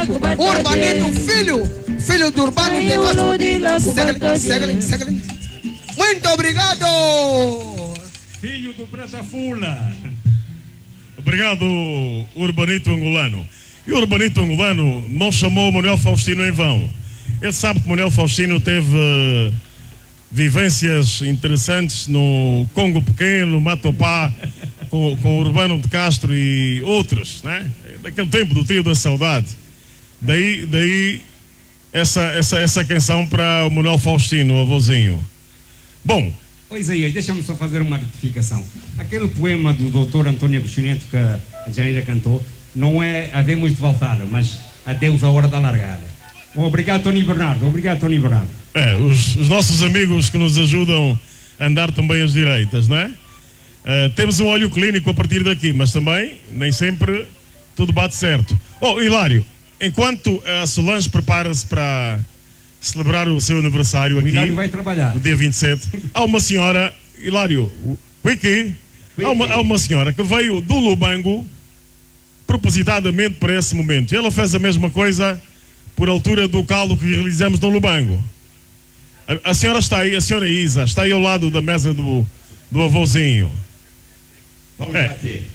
Urbanito, filho do Urbano de Castro. Segue. Muito obrigado! Filho do Presa Fula. Obrigado, Urbanito Angolano. E o Urbanito Angolano não chamou o Manuel Faustino em vão. Ele sabe que o Manuel Faustino teve vivências interessantes no Congo Pequeno, Matopá, com o Urbano de Castro e outros, né? Daquele tempo do Trio da Saudade. Daí essa canção para o Manuel Faustino, o avôzinho. Bom. Pois aí, deixa-me só fazer uma retificação. Aquele poema do Dr. António Agostinho que a Janeira cantou, não é Havemos de voltar, mas Adeus à hora da largada. Obrigado, Tony Bernardo. Os nossos amigos que nos ajudam a andar também as direitas, não é? Temos um olho clínico a partir daqui, mas também nem sempre tudo bate certo. Hilário, enquanto a Solange prepara-se para celebrar o seu aniversário aqui, Hilário vai trabalhar. No dia 27, há uma senhora, Hilário, há uma senhora que veio do Lubango propositadamente para esse momento. Ela fez a mesma coisa por altura do caldo que realizamos no Lubango. A senhora está aí, a senhora Isa, está aí ao lado da mesa do avôzinho. Vamos bater.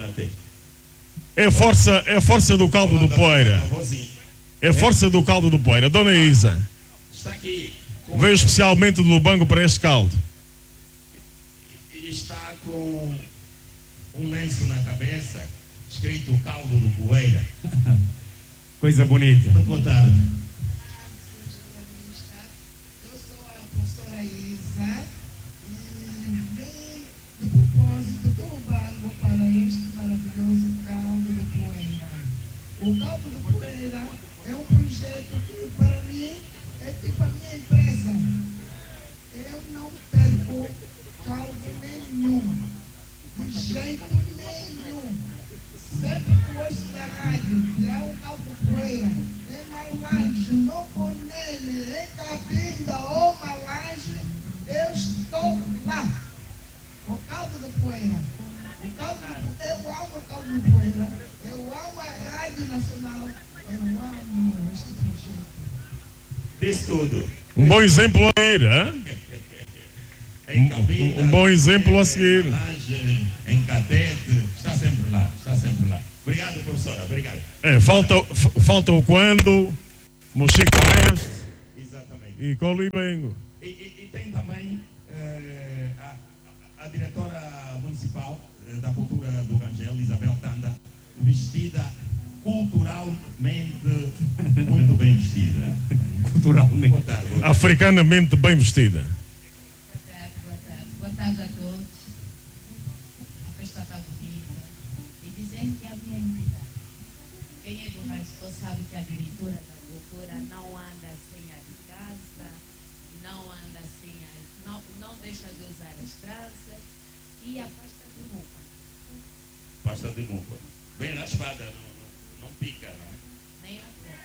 É a força do caldo do Poeira. É a força do caldo do Poeira. Dona Isa está aqui. Veio especialmente do Lubango para este caldo. E está com um lenço na cabeça, escrito caldo do Poeira. Coisa bonita. Muito boa tarde. Eu sou a professora Isa e vim de propósito do Lubango para este maravilhoso caldo do Poeira. O caldo do Poeira é um projeto que para mim é tipo a minha empresa. Eu não perco caldo nenhum, de jeito nenhum. Sempre que ouço da rádio, tirar um caldo Poeira, em Malange, no Conele, em Cabinda ou Malange, eu estou lá. O caldo de Poeira. Eu amo o caldo de Poeira. Eu amo a Rádio Nacional. Eu amo este projeto. Diz tudo. Um bom exemplo a ir, um bom exemplo a seguir. Em Catete, está sempre lá. Obrigado, professora, obrigado. Falta o quando, Mochico Oeste. Exatamente. E Colibengo. E tem também a diretora municipal da cultura do Rangel, Isabel Tanda, vestida culturalmente muito bem vestida. Culturalmente. Boa tarde. Africanamente bem vestida. Boa tarde a todos. A festa está bonita. E dizem que a minha entidade. Quem é do Rancho sabe que a diretora da cultura não anda sem a de casa, não anda sem a. Não deixa de usar as tranças e a pasta de mupa. Pasta de mupa. Bem raspada, não pica, não é? Nem a flor.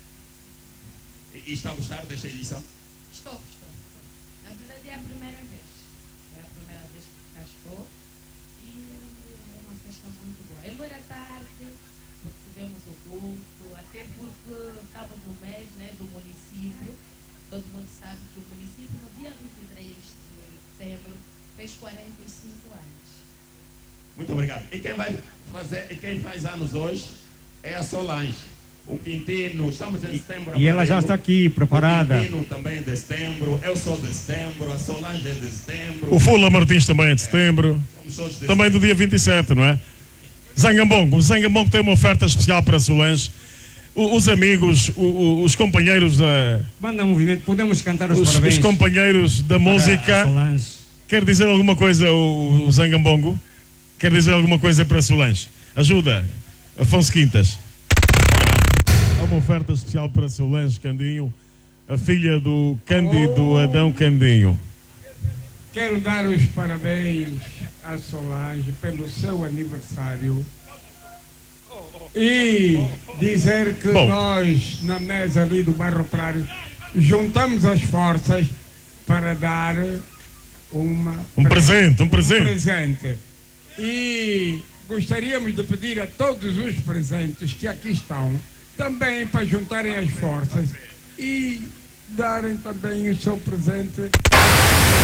E está a gostar desta edição? Estou. Na verdade é a primeira vez. É a primeira vez que cascou e é uma festa muito boa. É boa tarde, porque tivemos o culto, até porque estava no mês, né, do município. Todo mundo sabe que o município no dia 23 de setembro fez 45 anos. Muito obrigado. E quem faz anos hoje é a Solange. O Quintino, estamos em setembro. E ela já está aqui, preparada. O Quintino também é de setembro, eu sou de setembro, a Solange é de setembro. O Fula Martins também é de setembro. Também do dia 27, não é? Zangambongo. O Zangambongo tem uma oferta especial para a Solange. Os amigos, os companheiros da... Banda Movimento, podemos cantar os parabéns. Os companheiros da música. Quer dizer alguma coisa o Zangambongo? Quer dizer alguma coisa para a Solange? Ajuda, Afonso Quintas. Há uma oferta especial para a Solange Candinho, a filha do Cândido Adão Candinho. Quero dar os parabéns à Solange pelo seu aniversário e dizer que nós, na mesa ali do Bairro Operário, juntamos as forças para dar um presente. E gostaríamos de pedir a todos os presentes que aqui estão também para juntarem as forças e darem também o seu presente